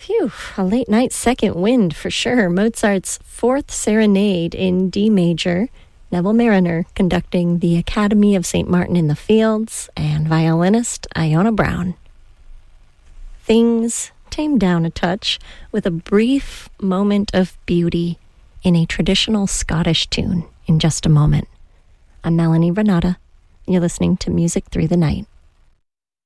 Phew, a late night second wind for sure. Mozart's Fourth Serenade in D major. Neville Mariner conducting the Academy of St. Martin in the Fields, and violinist Iona Brown. Things tamed down a touch with a brief moment of beauty in a traditional Scottish tune in just a moment. I'm Melanie Renata. You're listening to Music Through the Night.